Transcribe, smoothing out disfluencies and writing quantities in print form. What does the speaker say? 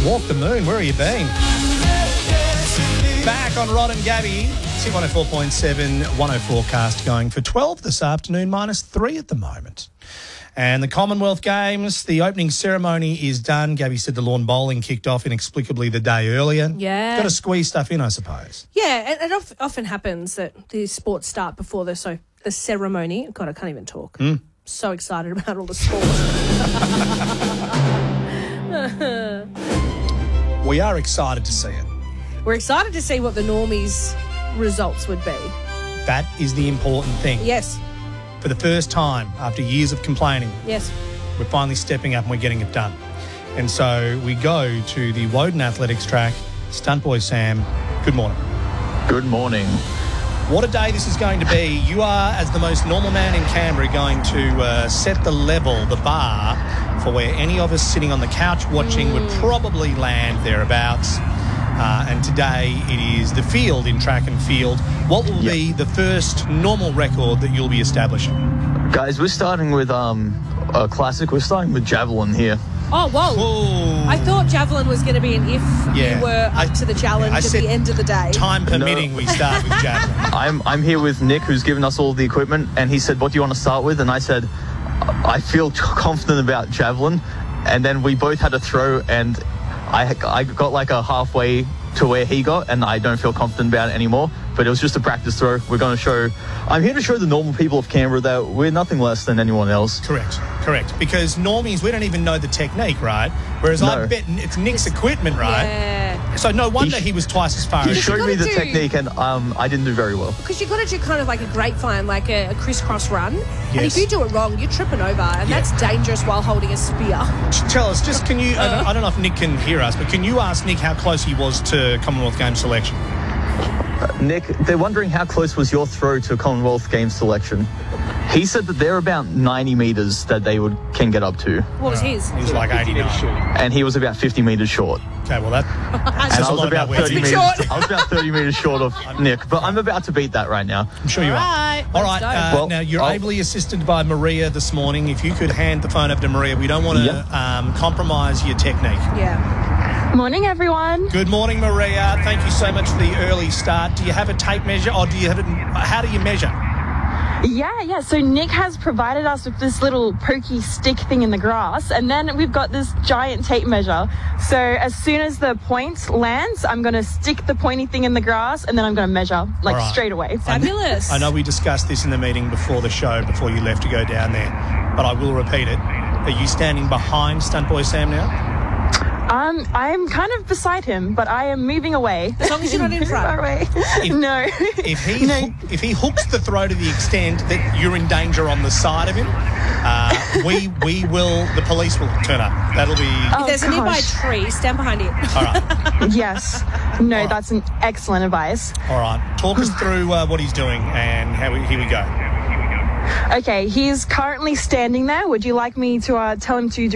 Walk the moon, where have you been? Back on Rod and Gabby. See 104.7, 10 forecast going for 12 this afternoon, -3 at the moment. And the Commonwealth Games, the opening ceremony is done. Gabby said the lawn bowling kicked off inexplicably the day earlier. Yeah. Got to squeeze stuff in, I suppose. Yeah, it often happens that these sports start before the ceremony. God, I can't even talk. So excited about all the sport. We are excited to see it. We're excited to see what the normies' results would be. That is the important thing. Yes, For the first time, after years of complaining, yes. we're finally stepping up and we're getting it done. And so we go to the Woden Athletics track. Stunt boy Sam, good morning. Good morning. What a day this is going to be. You are, as the most normal man in Canberra, going to set the level, the bar, for where any of us sitting on the couch watching would probably land thereabouts. And today it is the field in track and field. What will be the first normal record that you'll be establishing? Guys, we're starting with a classic. We're starting with javelin here. Oh, whoa. Ooh. I thought javelin was going to be an if Yeah. you were up to the challenge at said the end of the day. Time permitting, we start with javelin. I'm here with Nick, who's given us all the equipment, and he said, "What do you want to start with?" And I said, "I feel confident about javelin." And then we both had a throw, and I got like a halfway to where he got, and I don't feel confident about it anymore. But it was just a practice throw. I'm here to show the normal people of Canberra that we're nothing less than anyone else. Correct. Because normies, we don't even know the technique, right? Whereas No. I bet it's Nick's equipment, right? Yeah. So no wonder he was twice as far He as showed me the gotta do- technique, and I didn't do very well. Because you've got to do kind of like a grapevine, like a crisscross run. And Yes. if you do it wrong, you're tripping over, and that's dangerous while holding a spear. Tell us, just can you, I don't know if Nick can hear us, but can you ask Nick how close he was to Commonwealth Games selection? Nick, they're wondering how close was your throw to Commonwealth Games selection. He said that they're about 90 metres that they can get up to, What was his? He was like 89. and he was about 50 metres short. Okay, well that... And says I a was lot about where 30 it's metres. short. I was about 30 metres short of Nick, but I'm about to beat that right now. I'm sure you are. Right, All let's right, go. Well, now you're I'll- ably assisted by Maria this morning. If you could hand the phone over to Maria, we don't want to compromise your technique. Yeah. Morning, everyone. Good morning, Maria. Thank you so much for the early start. Do you have a tape measure, or do you have it? How do you measure? Yeah. So Nick has provided us with this little pokey stick thing in the grass, and then we've got this giant tape measure. So as soon as the point lands, I'm going to stick the pointy thing in the grass, and then I'm going to measure, like, All right. straight away. Fabulous. I know we discussed this in the meeting before the show, before you left to go down there, but I will repeat it. Are you standing behind Stunt Boy Sam now? I'm kind of beside him, but I am moving away. As long as you're not in Very front. far away. No. If he hooks the throw to the extent that you're in danger on the side of him, the police will turn up. That'll be... If there's a nearby gosh. tree, stand behind it. All right. Yes. No, that's an excellent advice. All right. Talk us through what he's doing and here we go. Okay, he's currently standing there. Would you like me to tell him to